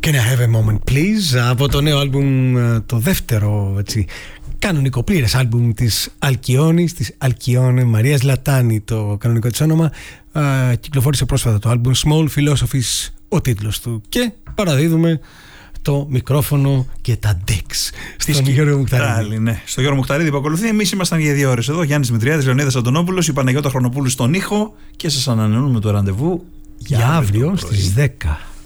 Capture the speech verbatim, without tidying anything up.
Can I have a moment please, από το νέο άλμπουμ, το δεύτερο έτσι, κανονικό πλήρες άλμπουμ της Αλκιόνης, της Αλκιόνε Μαρίας Λατάνη, το κανονικό της όνομα. Α, κυκλοφόρησε πρόσφατα το άλμπουμ Small Philosophies, ο τίτλος του, και παραδίδουμε το μικρόφωνο και τα ντεξ στον Γιώργο Μουκταρίδη. Ναι, στον Γιώργο Μουκταρίδη που ακολουθεί. Εμείς ήμασταν για δύο ώρες εδώ. Γιάννης Δημητριάδης, Λεωνίδας Αντωνόπουλος, η Παναγιώτα Χρονοπούλου στον ήχο, και σας ανανεώνουμε το ραντεβού για, για αύριο στις δέκα.